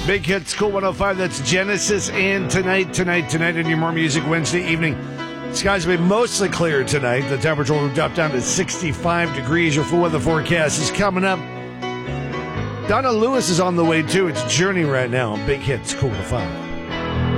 Big Hits, Cool 105. That's Genesis and tonight, and your More Music Wednesday evening. Skies will be mostly clear tonight. The temperature will drop down to 65 degrees. Your full weather forecast is coming up. Donna Lewis is on the way, too. It's Journey right now. Big Hits, Cool 105.